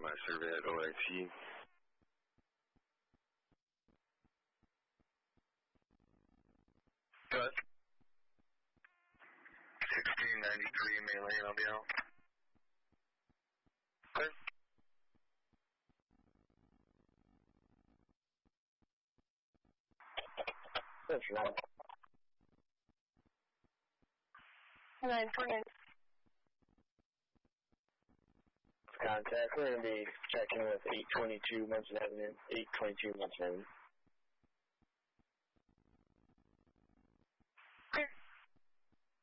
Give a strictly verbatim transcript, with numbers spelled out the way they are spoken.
my survey at O I T. Good. sixteen ninety-three Main Lane, I'll be out. Good. That's right. nine four nine. Contact. We're going to be checking with eight twenty-two Munson Avenue. eight twenty-two Munson Avenue.